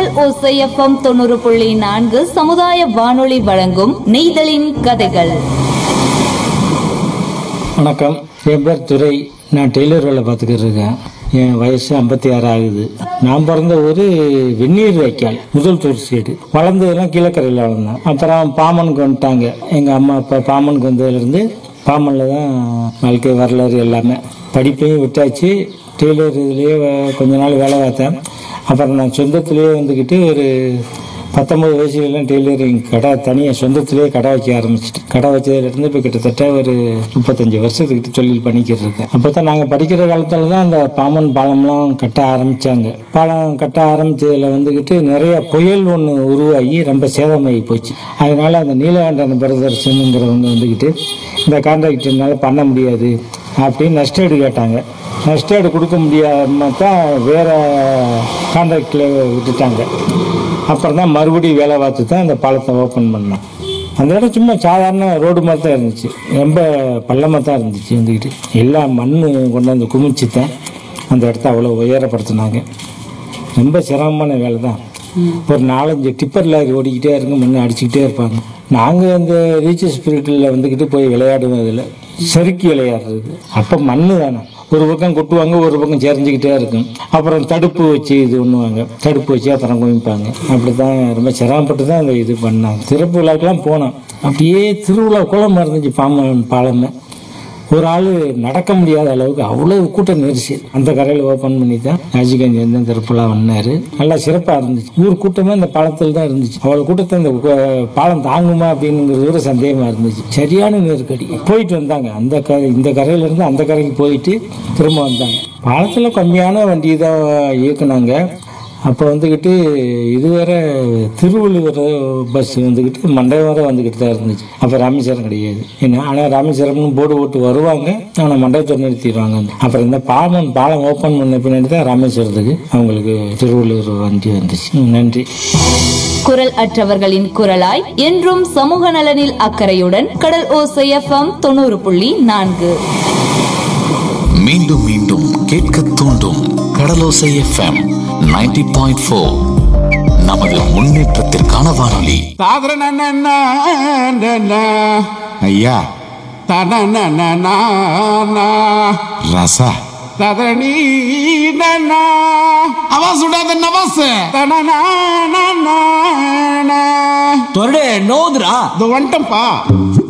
கடல் ஓசை எஃப்எம் 90.4 சமுதாய வானொலி வழங்கும் நெய்தலின் கதைகள். வணக்கம், என் பேர் துரை. நான் டெய்லர் வேலை பார்த்துக்கிட்டு இருக்கேன். என் வயசு 56 ஆகுது. நான் பிறந்த ஊர் வெந்நீர் வைக்கால், முதல் தூர் சைடு. வளர்ந்ததெல்லாம் கீழக்கரையில் வளர்ந்தேன். அப்புறம் பாமனுக்கு வந்துட்டாங்க. எங்கள் அம்மா அப்பா பாமனுக்கு வந்ததுலேருந்து பாமனில் தான் வாழ்க்கை வரலாறு எல்லாமே. படிப்பையும் விட்டாச்சு. டெய்லர் இதுலேயே கொஞ்ச நாள் வேலை பார்த்தேன். அப்புறம் நான் சொந்தத்திலேயே வந்துக்கிட்டு ஒரு 19 வயசுலாம் டெய்லரிங் கடை தனியாக சொந்தத்திலேயே கடை வைக்க ஆரம்பிச்சிட்டு, கடை வச்சதுலேருந்து இப்போ கிட்டத்தட்ட ஒரு 35 வருஷத்துக்கிட்ட தொழில் பண்ணிக்கிட்டு இருக்கேன். அப்போ தான் நாங்கள் படிக்கிற காலத்தில் தான் அந்த பாமன் பாலம்லாம் கட்ட ஆரம்பித்தாங்க. பாலம் கட்ட ஆரம்பித்ததில் வந்துக்கிட்டு நிறைய புயல் ஒன்று உருவாகி ரொம்ப சேதமாகி போச்சு. அதனால் அந்த நீலகண்டன் பிரதர்ஷனுங்கிறவங்க வந்துக்கிட்டு இந்த கான்ட்ராக்டர்னால பண்ண முடியாது அப்படின்னு நஷ்டஈடு கேட்டாங்க. நஷ்டஈடு கொடுக்க முடியாமல் தான் வேறு கான்ட்ராக்டில் விட்டுட்டாங்க. அப்புறம் தான் மறுபடியும் வேலை பார்த்து தான் அந்த பாலத்தை ஓப்பன் பண்ணோம். அந்த இடம் சும்மா சாதாரண ரோடு மாதிரி தான் இருந்துச்சு. ரொம்ப பள்ளமாக தான் இருந்துச்சு. வந்துக்கிட்டு எல்லா மண் கொண்டாந்து குமிச்சு தான் அந்த இடத்த அவ்வளோ உயரப்படுத்தினாங்க. ரொம்ப சிரமமான வேலை தான். ஒரு 4-5 டிப்பர் லாரி ஓடிக்கிட்டே இருங்க, மண் அடிச்சுக்கிட்டே இருப்பாங்க. நாங்கள் அந்த ரீச்சர் ஸ்பிரிட்டில் வந்துக்கிட்டு போய் விளையாடுவோம். அதில் செருக்கி விளையாடுறது. அப்போ மண் தானே, ஒரு பக்கம் கொட்டுவாங்க, ஒரு பக்கம் செறிஞ்சிக்கிட்டே இருக்கும். அப்புறம் தடுப்பு வச்சு இது பண்ணுவாங்க, தடுப்பு வச்சு அப்புறம் குமிப்பாங்க. அப்படி தான் ரொம்ப சிரமப்பட்டு தான் அந்த இது பண்ணாங்க. திறப்பு விழாக்கெல்லாம் போனோம். அப்படியே திருவிழா குளமாக இருந்துச்சு பாலமே. ஒரு ஆள் நடக்க முடியாத அளவுக்கு அவ்வளோ கூட்டம் நெரிசல். அந்த கரையில் ஓப்பன் பண்ணி தான் ராஜீவ்காந்தி வந்து திருப்பலா வந்தார். நல்லா சிறப்பாக இருந்துச்சு. ஊர் கூட்டமே அந்த பாலத்தில் தான் இருந்துச்சு. அவ்வளோ கூட்டத்தை அந்த பாலம் தாங்குமா அப்படிங்கிறது ஒரு சந்தேகமாக இருந்துச்சு. சரியான நெருக்கடி. போயிட்டு வந்தாங்க. இந்த கரையிலேருந்து அந்த கரைக்கு போயிட்டு திரும்ப வந்தாங்க. பாலத்தில் கம்மியான வண்டி தான் இயக்குனாங்க. அப்போ வந்துக்கிட்டு இதுவரை திருவள்ளுவர் பஸ் வந்துக்கிட்டு மண்டபம் வரை வந்துக்கிட்டு தான் இருந்துச்சு. அப்போ ராமேஸ்வரம் கிடையாது. ஏன்னா ஆனால் ராமேஸ்வரம்னு போர்டு போட்டு வருவாங்க, ஆனால் மண்டபத்தை நிறுத்திடுவாங்க. அப்புறம் இந்த பாலம் ஓப்பன் பண்ண பின்னாடி தான் ராமேஸ்வரத்துக்கு அவங்களுக்கு திருவள்ளுவர் வண்டி வந்துச்சு. நன்றி. குரல் அற்றவர்களின் குரலாய் என்றும் சமூக நலனில் அக்கறையுடன் கடல் ஓசை எஃப்எம் 90.4. மீண்டும் மீண்டும் கேட்க தூண்டும் கடலோசை எஃப்எம் 90.4. நமது முன்னேற்றத்திற்கான வானொலி. ஐயா ரசா அவன் சுடாத நவாஸ் தொரடே நோதுரா வந்துட்டம்பா.